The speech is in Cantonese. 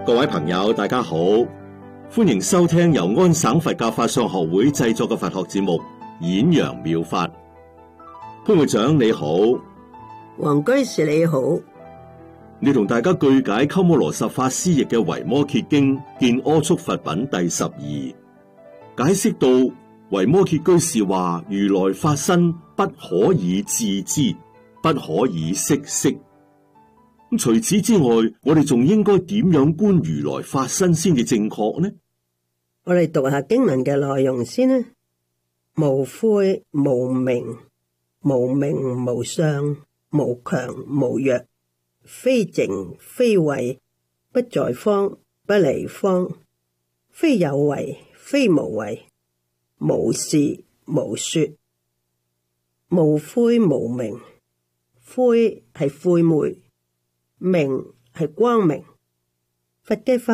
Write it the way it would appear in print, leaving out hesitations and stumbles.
各位朋友，大家好，歡迎收聽由安省佛教法相學會製作嘅佛學節目《演揚妙法》。潘會長你好， 黃居士你好， 你同大家句解鳩摩羅什法師譯嘅《維摩詰經見阿閦佛品》第12，解釋到維摩詰居士話：如來法身不可以致知，不可以識色。咁除此之外，我哋仲應該點樣觀如來法身先至正確呢？ 我哋讀下經文嘅內容先啦。無悔無明，無名無相，無強無弱，非靜非慧，不在方不離方，非有為非無為，無事無說。無悔無明，悔係悔昧，明係光明。佛嘅法